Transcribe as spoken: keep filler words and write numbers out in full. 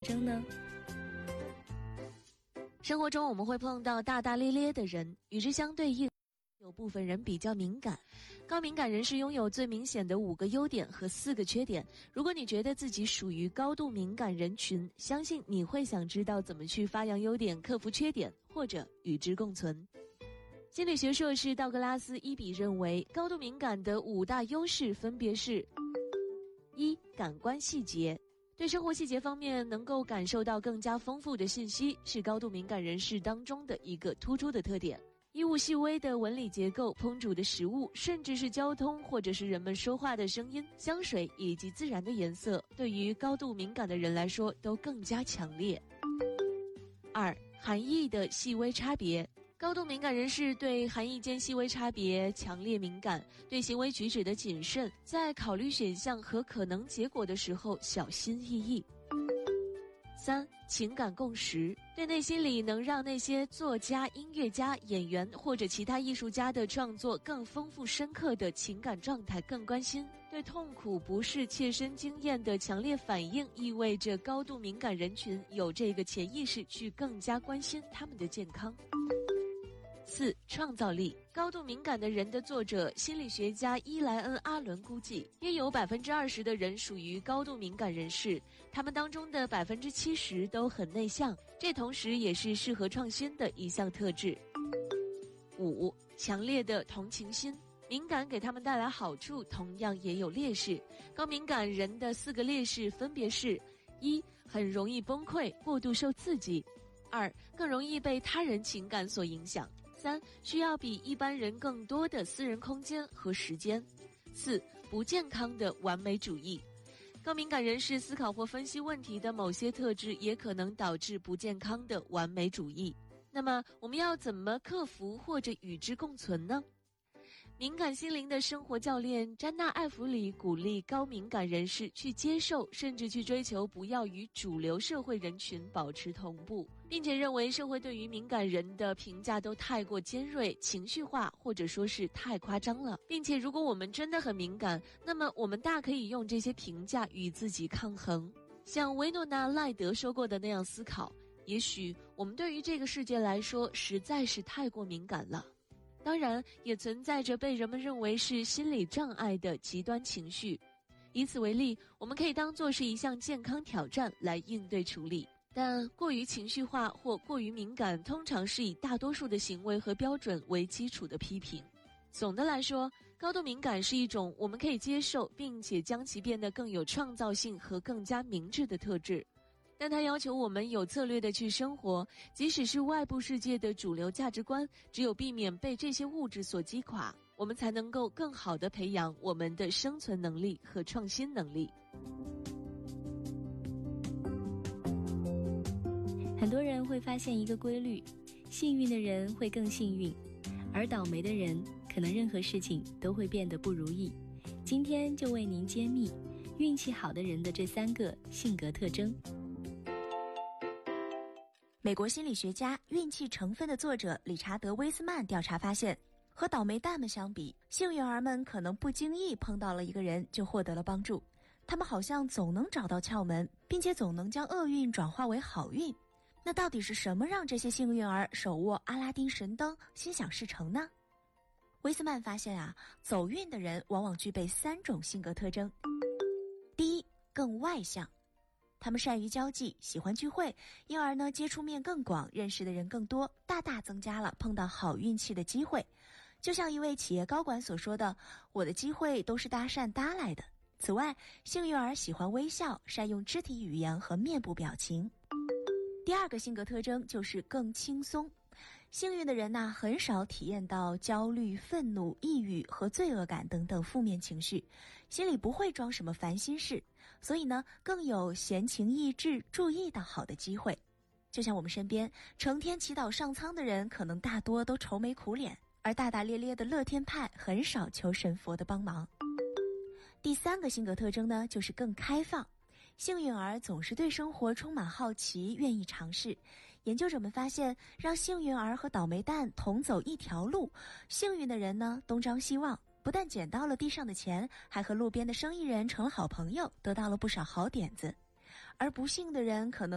征呢？ 生活中我们会碰到大大咧咧的人，与之相对应，有部分人比较敏感。高敏感人士拥有最明显的五个优点和四个缺点。如果你觉得自己属于高度敏感人群，相信你会想知道怎么去发扬优点，克服缺点，或者与之共存。心理学硕士道格拉斯·伊比认为，高度敏感的五大优势分别是：一、感官细节。对生活细节方面能够感受到更加丰富的信息，是高度敏感人士当中的一个突出的特点。衣物细微的纹理结构、烹煮的食物，甚至是交通或者是人们说话的声音、香水以及自然的颜色，对于高度敏感的人来说都更加强烈。二、含义的细微差别。高度敏感人士对含义间细微差别强烈敏感，对行为举止的谨慎，在考虑选项和可能结果的时候小心翼翼。三、情感共识。对内心里能让那些作家、音乐家、演员或者其他艺术家的创作更丰富深刻的情感状态更关心。对痛苦、不适、切身经验的强烈反应，意味着高度敏感人群有这个潜意识去更加关心他们的健康。四、创造力。高度敏感的人的作者心理学家伊莱恩·阿伦估计，约有百分之二十的人属于高度敏感人士，他们当中的百分之七十都很内向，这同时也是适合创新的一项特质。五、强烈的同情心。敏感给他们带来好处，同样也有劣势。高敏感人的四个劣势分别是：一、很容易崩溃，过度受刺激；二、更容易被他人情感所影响；三、需要比一般人更多的私人空间和时间；四、不健康的完美主义。高敏感人士思考或分析问题的某些特质，也可能导致不健康的完美主义。那么，我们要怎么克服或者与之共存呢？敏感心灵的生活教练詹娜·艾弗里鼓励高敏感人士去接受，甚至去追求不要与主流社会人群保持同步，并且认为社会对于敏感人的评价都太过尖锐、情绪化，或者说是太夸张了，并且如果我们真的很敏感，那么我们大可以用这些评价与自己抗衡。像维诺纳·赖德说过的那样思考，也许我们对于这个世界来说实在是太过敏感了。当然，也存在着被人们认为是心理障碍的极端情绪。以此为例，我们可以当作是一项健康挑战来应对处理。但过于情绪化或过于敏感，通常是以大多数的行为和标准为基础的批评。总的来说，高度敏感是一种我们可以接受，并且将其变得更有创造性和更加明智的特质。但它要求我们有策略地去生活，即使是外部世界的主流价值观，只有避免被这些物质所击垮，我们才能够更好地培养我们的生存能力和创新能力。 很多人会发现一个规律，幸运的人会更幸运，而倒霉的人可能任何事情都会变得不如意。今天就为您揭秘运气好的人的这三个性格特征。 美国心理学家《运气成分》的作者理查德·威斯曼调查发现，和倒霉蛋们相比，幸运儿们可能不经意碰到了一个人就获得了帮助，他们好像总能找到窍门，并且总能将厄运转化为好运。那到底是什么让这些幸运儿手握阿拉丁神灯，心想事成呢？威斯曼发现啊，走运的人往往具备三种性格特征。第一，更外向。他们善于交际，喜欢聚会，因而呢接触面更广，认识的人更多，大大增加了碰到好运气的机会。就像一位企业高管所说的，我的机会都是搭讪搭来的。此外，幸运儿喜欢微笑，善用肢体语言和面部表情。第二个性格特征就是更轻松。幸运的人呢、啊，很少体验到焦虑、愤怒、抑郁和罪恶感等等负面情绪，心里不会装什么烦心事，所以呢，更有闲情逸致注意到好的机会。就像我们身边成天祈祷上苍的人，可能大多都愁眉苦脸，而大大咧咧的乐天派很少求神佛的帮忙。第三个性格特征呢，就是更开放。幸运儿总是对生活充满好奇，愿意尝试。研究者们发现，让幸运儿和倒霉蛋同走一条路，幸运的人呢东张西望，不但捡到了地上的钱，还和路边的生意人成了好朋友，得到了不少好点子。而不幸的人可能